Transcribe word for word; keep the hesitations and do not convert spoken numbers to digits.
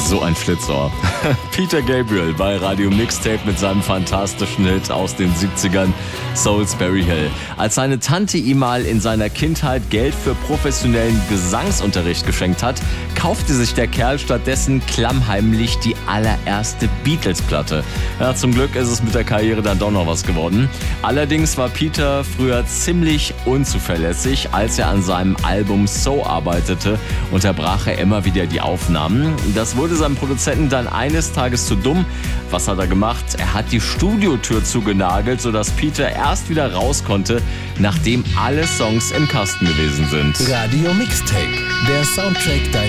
So ein Schlitzohr. Peter Gabriel bei Radio Mixtape mit seinem fantastischen Hit aus den siebzigern, Salisbury Hill. Als seine Tante ihm mal in seiner Kindheit Geld für professionellen Gesangsunterricht geschenkt hat, kaufte sich der Kerl stattdessen klammheimlich die allererste Beatles-Platte. Ja, zum Glück ist es mit der Karriere dann doch noch was geworden. Allerdings war Peter früher ziemlich unzuverlässig. Als er an seinem Album So arbeitete, unterbrach er immer wieder die Aufnahmen. Das wurde seinem Produzenten dann eines Tages zu dumm. Was hat er gemacht? Er hat die Studiotür zugenagelt, sodass Peter erst wieder raus konnte, nachdem alle Songs im Kasten gewesen sind. Radio Mixtape, der Soundtrack deines